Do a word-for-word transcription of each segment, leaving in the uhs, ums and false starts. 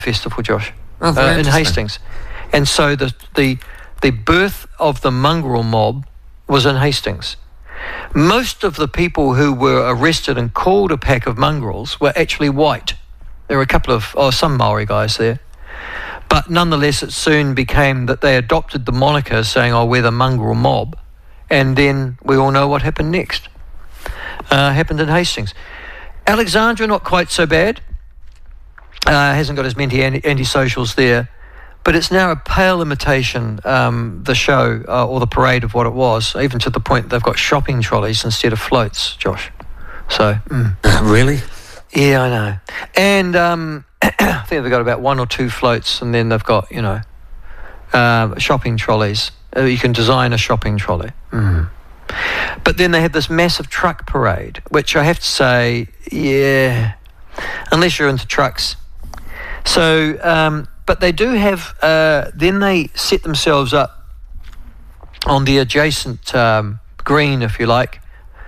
festival, Josh, Oh, very uh, in interesting. Hastings. And so the, the, the birth of the mongrel mob was in Hastings. Most of the people who were arrested and called a pack of mongrels were actually white. There were a couple of, oh, some Maori guys there. But nonetheless, it soon became that they adopted the moniker saying, oh, we're the mongrel mob. And then we all know what happened next. Uh, happened in Hastings. Alexandra, not quite so bad. Uh, hasn't got as many anti- anti-socials there. But it's now a pale imitation, um, the show uh, or the parade of what it was, even to the point they've got shopping trolleys instead of floats, Josh. So, mm. Really? Yeah, I know. And um, I think they've got about one or two floats, and then they've got, you know, uh, shopping trolleys. Uh, you can design a shopping trolley. Mm. But then they have this massive truck parade, which I have to say, yeah, unless you're into trucks. So, um, but they do have, uh, then they set themselves up on the adjacent um, green, if you like.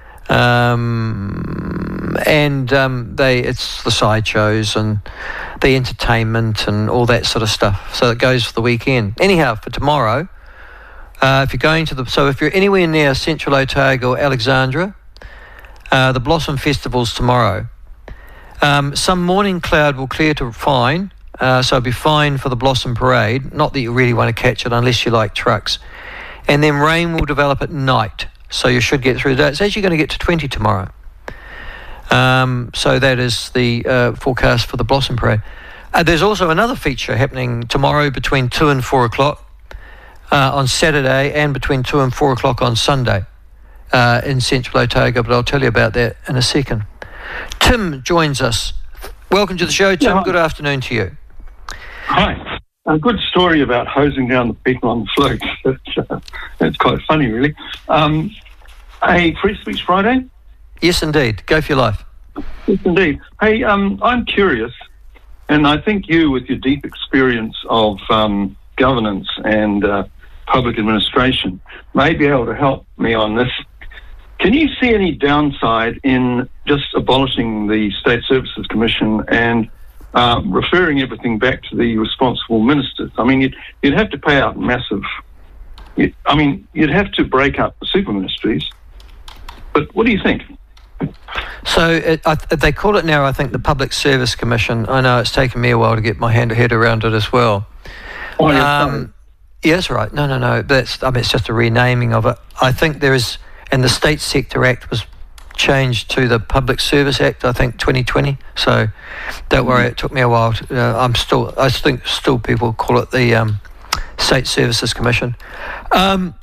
Um, and um, they it's the sideshows and the entertainment and all that sort of stuff. So it goes for the weekend. Anyhow, for tomorrow, uh, if you're going to the, so if you're anywhere near Central Otago or Alexandra, uh, the Blossom Festival's tomorrow. Um, some morning cloud will clear to fine, uh, so it'll be fine for the Blossom Parade. Not that you really want to catch it unless you like trucks. And then rain will develop at night, so you should get through the day. It's actually going to get to twenty tomorrow. Um, so that is the uh, forecast for the Blossom Parade. Uh, there's also another feature happening tomorrow between two and four o'clock uh, on Saturday, and between two and four o'clock on Sunday uh, in Central Otago, but I'll tell you about that in a second. Tim joins us. Welcome to the show, Tim. Yeah. Good afternoon to you. Hi. A good story about hosing down the people on the floats. That's, uh, that's quite funny, really. Um, hey, Free Speech Friday? Yes, indeed. Go for your life. Yes, indeed. Hey, um, I'm curious, and I think you, with your deep experience of um, governance and uh, public administration, may be able to help me on this. Can you see any downside in just abolishing the State Services Commission and uh, referring everything back to the responsible ministers? I mean, you'd, you'd have to pay out massive... You, I mean, you'd have to break up the super ministries. But what do you think? So it, I, they call it now, I think, the Public Service Commission. I know it's taken me a while to get my hand head around it as well. Oh, yeah, um, yeah, that's right. No, no, no. That's, I mean, it's just a renaming of it. I think there is, and the State Sector Act was changed to the Public Service Act, I think, twenty twenty. So don't worry, it took me a while. To, uh, I'm still, I think, still people call it the um, State Services Commission. Um,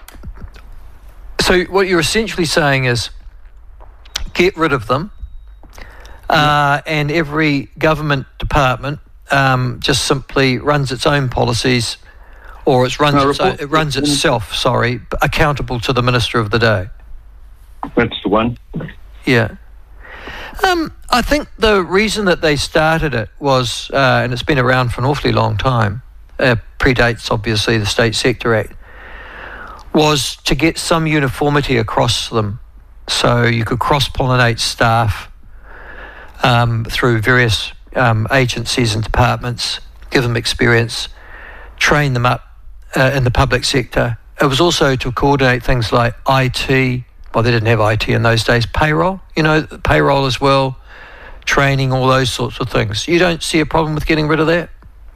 so what you're essentially saying is, get rid of them, uh, and every government department um, just simply runs its own policies, or it runs No, its own, report- it runs itself. Sorry, accountable to the Minister of the day. That's the one. Yeah. Um, I think the reason that they started it was, uh, and it's been around for an awfully long time, uh, predates obviously the State Sector Act, was to get some uniformity across them. So you could cross-pollinate staff um, through various um, agencies and departments, give them experience, train them up uh, in the public sector. It was also to coordinate things like I T. Well, they didn't have I T in those days. Payroll, you know, payroll as well, training, all those sorts of things. You don't see a problem with getting rid of that?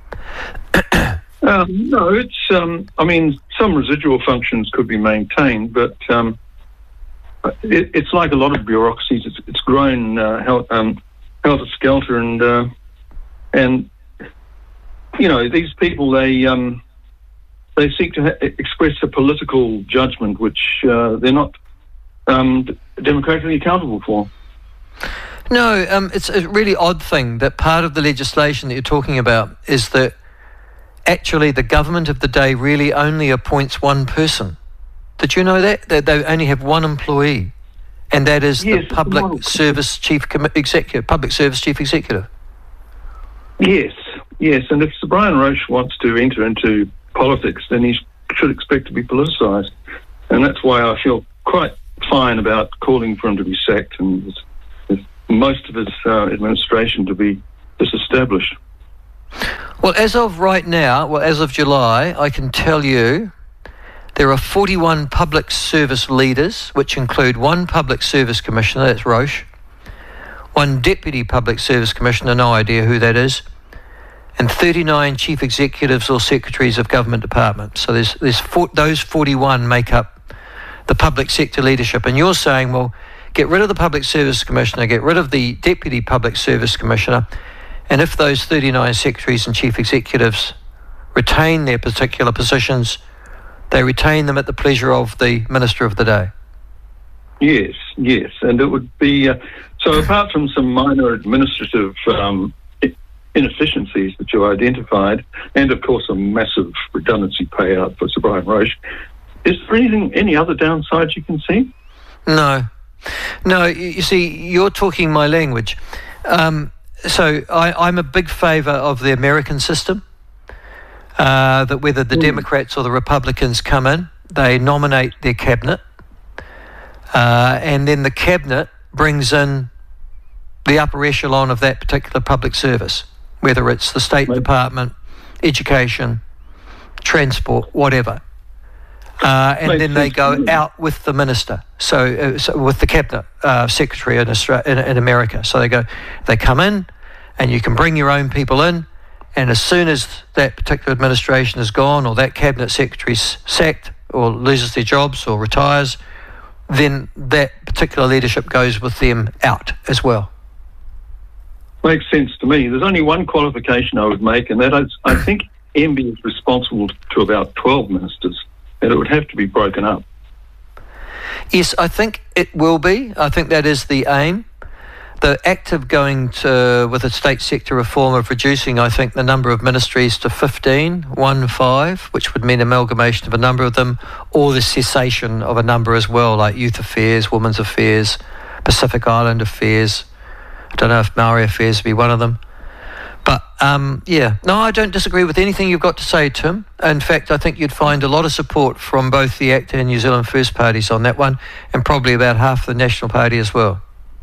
Um, no, it's, um, I mean, some residual functions could be maintained, but um, it, it's like a lot of bureaucracies. It's, it's grown uh, hel- um, helter-skelter, and, uh, and, you know, these people, they um, they seek to ha- express a political judgment which uh, they're not um, democratically accountable for. No, um, it's a really odd thing that part of the legislation that you're talking about is that actually the government of the day really only appoints one person. Did you know that? That they only have one employee, and that is Yes, the Public one. Service Chief Com- Executive, Public Service Chief Executive. Yes, yes, and if Sir Brian Roche wants to enter into politics, then he should expect to be politicised, and that's why I feel quite fine about calling for him to be sacked and most of his uh, administration to be disestablished. Well, as of right now, well, as of July, I can tell you there are forty-one public service leaders, which include one public service commissioner, that's Roche, one deputy public service commissioner, no idea who that is, and thirty-nine chief executives or secretaries of government departments. So there's, there's four, those forty-one make up the public sector leadership. And you're saying, well, get rid of the public service commissioner, get rid of the deputy public service commissioner, and if those thirty-nine secretaries and chief executives retain their particular positions, they retain them at the pleasure of the minister of the day. Yes, yes. And it would be, uh, so apart from some minor administrative um, inefficiencies that you identified, and of course a massive redundancy payout for Sir Brian Roche, is there anything, any other downsides you can see? No. No, you see, you're talking my language. Um, so I, I'm a big favour of the American system. Uh, that whether the mm. Democrats or the Republicans come in, they nominate their cabinet, uh, and then the cabinet brings in the upper echelon of that particular public service, whether it's the State right. Department, education, transport, whatever. Uh, and Makes then they go sense. out with the minister, so, uh, so with the cabinet uh, secretary in, Australia, in, in America. So they go, they come in, and you can bring your own people in. And as soon as that particular administration is gone, or that cabinet secretary's sacked, or loses their jobs, or retires, then that particular leadership goes with them out as well. Makes sense to me. There's only one qualification I would make, and that is, I think M B is responsible to about twelve ministers, and it would have to be broken up. Yes, I think it will be. I think that is the aim. The act of going to, with a state sector reform of reducing, I think, the number of ministries to fifteen, one five, which would mean amalgamation of a number of them, or the cessation of a number as well, like Youth Affairs, Women's Affairs, Pacific Island Affairs. I don't know if Maori Affairs would be one of them. But, um, yeah, no, I don't disagree with anything you've got to say, Tim. In fact, I think you'd find a lot of support from both the ACT and New Zealand First parties on that one, and probably about half the National Party as well.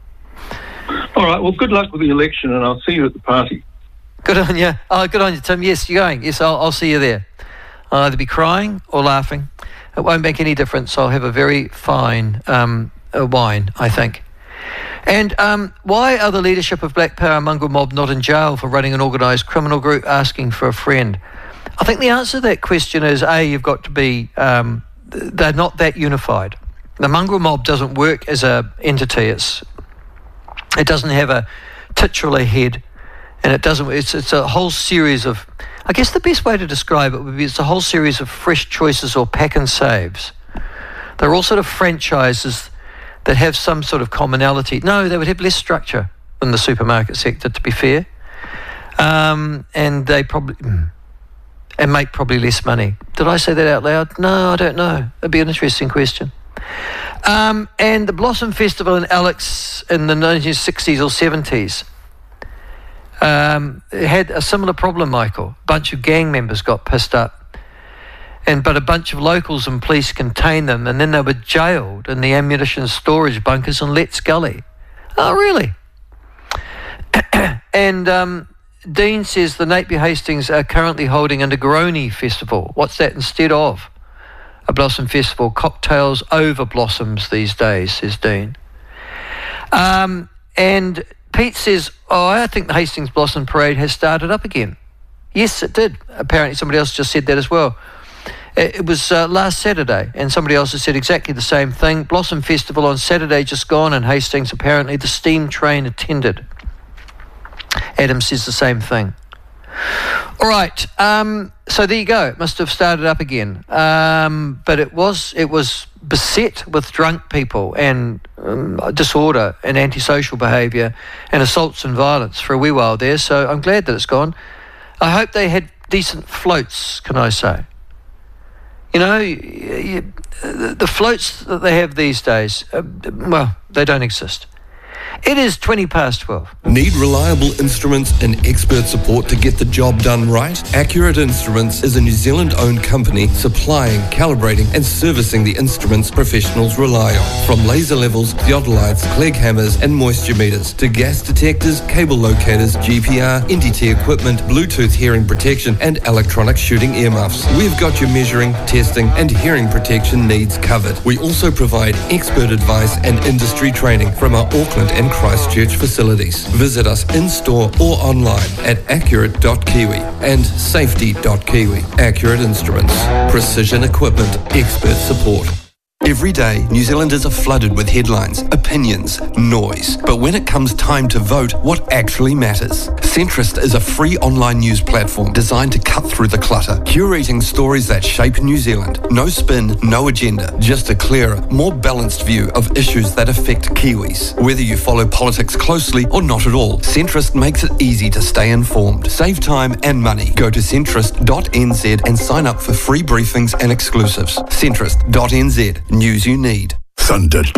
All right, well, good luck with the election, and I'll see you at the party. Good on you. Oh, good on you, Tim. Yes, you're going. Yes, I'll, I'll see you there. I'll either be crying or laughing. It won't make any difference. I'll have a very fine um, uh, wine, I think. And um, why are the leadership of Black Power mongrel mob not in jail for running an organised criminal group asking for a friend? I think the answer to that question is, A, you've got to be, um, they're not that unified. The mongrel mob doesn't work as an entity. It's It doesn't have a titular head, and it doesn't. It's it's a whole series of. I guess the best way to describe it would be it's a whole series of fresh choices or pack and saves. They're all sort of franchises that have some sort of commonality. No, they would have less structure than the supermarket sector, to be fair, um, and they probably and make probably less money. Did I say that out loud? No, I don't know. That'd be an interesting question. Um, and the Blossom Festival in Alex in the nineteen sixties or seventies um, had a similar problem, Michael. A bunch of gang members got pissed up, and but a bunch of locals and police contained them, and then they were jailed in the ammunition storage bunkers in Letts Gully. Oh, really? and um, Dean says the Napier Hastings are currently holding a Negroni Festival. What's that instead of a Blossom Festival? Cocktails over blossoms these days, says Dean. Um, and Pete says, oh, I think the Hastings Blossom Parade has started up again. Yes, it did. Apparently somebody else just said that as well. It, it was uh, last Saturday, and somebody else has said exactly the same thing. Blossom Festival on Saturday just gone in Hastings. Apparently the steam train attended. Adam says the same thing. All right, um, so there you go. It must have started up again, um, but it was it was beset with drunk people and um, disorder and antisocial behaviour and assaults and violence for a wee while there. So I'm glad that it's gone. I hope they had decent floats. Can I say? You know, you, you, the floats that they have these days, uh, well, they don't exist. It is twenty past twelve. Need reliable instruments and expert support to get the job done right? Accurate Instruments is a New Zealand-owned company supplying, calibrating and servicing the instruments professionals rely on. From laser levels, theodolites, Clegg hammers and moisture meters to gas detectors, cable locators, G P R, N T T equipment, Bluetooth hearing protection and electronic shooting earmuffs. We've got your measuring, testing and hearing protection needs covered. We also provide expert advice and industry training from our Auckland and Christchurch facilities. Visit us in-store or online at accurate dot kiwi and safety dot kiwi. Accurate Instruments. Precision equipment. Expert support. Every day, New Zealanders are flooded with headlines, opinions, noise. But when it comes time to vote, what actually matters? Centrist is a free online news platform designed to cut through the clutter, curating stories that shape New Zealand. No spin, no agenda, just a clearer, more balanced view of issues that affect Kiwis. Whether you follow politics closely or not at all, Centrist makes it easy to stay informed. Save time and money. Go to centrist dot n z and sign up for free briefings and exclusives. centrist dot n z. News you need. Thunder